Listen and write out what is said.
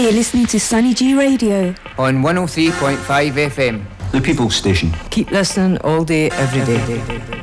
You're listening to Sunny G Radio on 103.5 FM. The People's Station. Keep listening all day, every day.